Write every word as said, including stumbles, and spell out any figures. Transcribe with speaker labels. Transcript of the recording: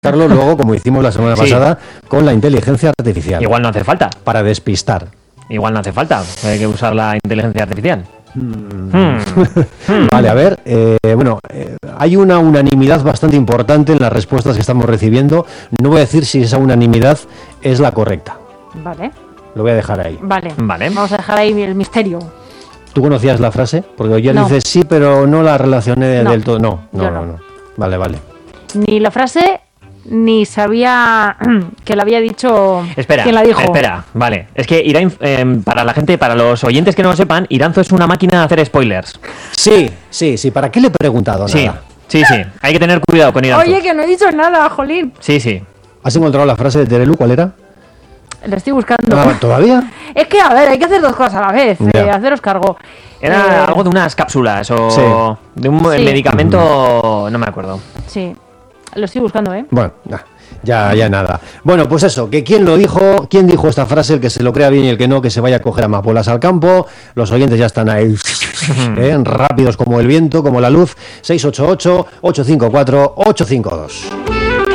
Speaker 1: Carlos, luego, como hicimos la semana
Speaker 2: Sí.
Speaker 1: pasada, con la inteligencia artificial.
Speaker 2: Igual no hace falta.
Speaker 1: Para despistar.
Speaker 2: Igual no hace falta. Hay que usar la inteligencia artificial.
Speaker 1: Vale, a ver, eh, bueno, eh, hay una unanimidad bastante importante en las respuestas que estamos recibiendo. No voy a decir si esa unanimidad es la correcta.
Speaker 3: Vale,
Speaker 1: Lo voy a dejar ahí.
Speaker 3: vale.
Speaker 2: Vale.
Speaker 3: Vamos a dejar ahí el misterio.
Speaker 1: ¿Tú conocías la frase? Porque ayer
Speaker 3: No.
Speaker 1: dices sí, pero no la relacioné
Speaker 3: No.
Speaker 1: del todo. No, no,
Speaker 3: Yo
Speaker 1: no,
Speaker 3: no.
Speaker 1: no. Vale, vale.
Speaker 3: Ni la frase, ni sabía que la había dicho
Speaker 2: Espera,
Speaker 3: quién la dijo.
Speaker 2: espera, vale. Es que Irán, eh, para la gente, para los oyentes que no lo sepan, Iranzo es una máquina de hacer spoilers.
Speaker 1: Sí, sí, sí. ¿Para qué le he preguntado
Speaker 2: Sí,
Speaker 1: nada?
Speaker 2: sí, sí. Hay que tener cuidado con Iranzo.
Speaker 3: Oye, que no he dicho nada, jolín.
Speaker 2: Sí, sí.
Speaker 1: ¿Has encontrado la frase de Terelu? ¿Cuál era?
Speaker 3: La estoy buscando.
Speaker 1: Ah, ¿todavía?
Speaker 3: Es que, a ver, hay que hacer dos cosas a la vez.
Speaker 1: Ya.
Speaker 3: eh, haceros cargo.
Speaker 2: Era
Speaker 3: Eh,
Speaker 2: algo de unas cápsulas o
Speaker 1: Sí.
Speaker 2: de un
Speaker 3: Sí.
Speaker 2: medicamento, no me acuerdo.
Speaker 3: Sí, lo estoy buscando, ¿eh?
Speaker 1: Bueno, nah, ya, ya nada. Bueno, pues eso, que quién lo dijo, quién dijo esta frase, el que se lo crea bien y el que no, que se vaya a coger amapolas al campo. Los oyentes ya están ahí, ¿eh? Rápidos como el viento, como la luz. seis ocho ocho, ocho cinco cuatro, ocho cinco dos.